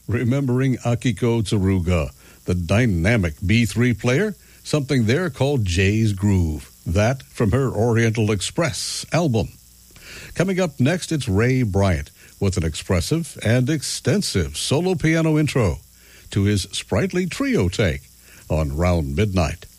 remembering Akiko Tsuruga, the dynamic B3 player, something there called Jay's Groove. That from her Oriental Express album. Coming up next, it's Ray Bryant with an expressive and extensive solo piano intro to his sprightly trio take on Round Midnight.